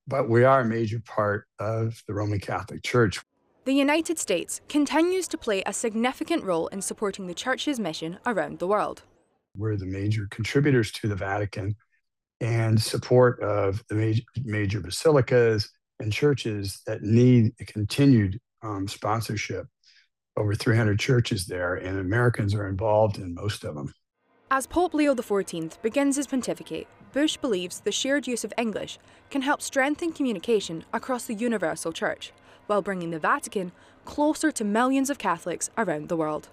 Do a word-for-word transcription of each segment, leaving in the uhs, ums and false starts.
but we are a major part of the Roman Catholic Church. The United States continues to play a significant role in supporting the Church's mission around the world. We're the major contributors to the Vatican and support of the major, major basilicas and churches that need continued um, sponsorship. Over three hundred churches there, and Americans are involved in most of them. As Pope Leo the fourteenth begins his pontificate, Bush believes the shared use of English can help strengthen communication across the universal Church, while bringing the Vatican closer to millions of Catholics around the world.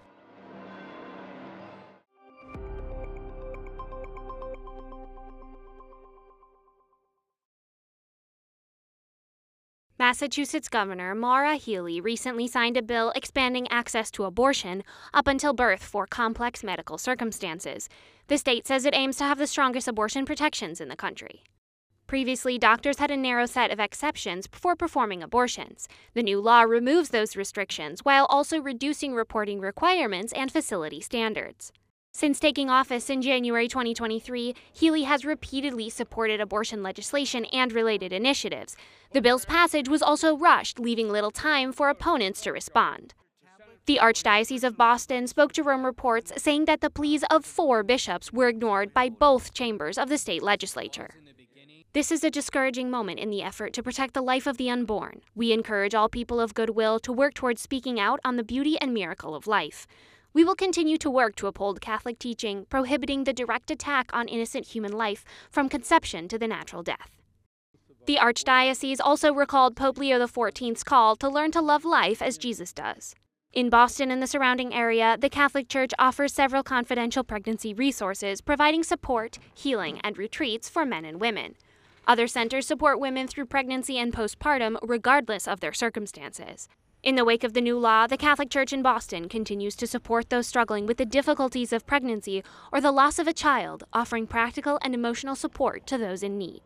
Massachusetts Governor Maura Healey recently signed a bill expanding access to abortion up until birth for complex medical circumstances. The state says it aims to have the strongest abortion protections in the country. Previously, doctors had a narrow set of exceptions for performing abortions. The new law removes those restrictions while also reducing reporting requirements and facility standards. Since taking office in January twenty twenty-three, Healey has repeatedly supported abortion legislation and related initiatives. The bill's passage was also rushed, leaving little time for opponents to respond. The Archdiocese of Boston spoke to Rome Reports, saying that the pleas of four bishops were ignored by both chambers of the state legislature. This is a discouraging moment in the effort to protect the life of the unborn. We encourage all people of goodwill to work towards speaking out on the beauty and miracle of life. We will continue to work to uphold Catholic teaching, prohibiting the direct attack on innocent human life from conception to the natural death. The Archdiocese also recalled Pope Leo the fourteenth's call to learn to love life as Jesus does. In Boston and the surrounding area, the Catholic Church offers several confidential pregnancy resources, providing support, healing, and retreats for men and women. Other centers support women through pregnancy and postpartum, regardless of their circumstances. In the wake of the new law, the Catholic Church in Boston continues to support those struggling with the difficulties of pregnancy or the loss of a child, offering practical and emotional support to those in need.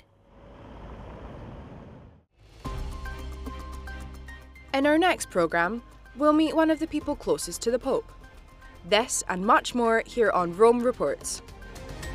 In our next programme, we'll meet one of the people closest to the Pope. This and much more here on Rome Reports.